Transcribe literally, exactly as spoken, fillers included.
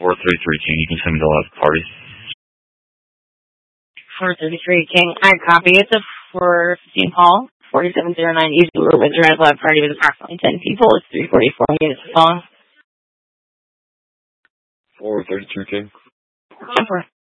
four thirty-three King, you can send me the last party. four thirty-three King, I copy. It's a four fifteen Hall, forty-seven oh nine East Blue with a red lab party with approximately ten people. It's three forty-four units long. four thirty-three King. Over.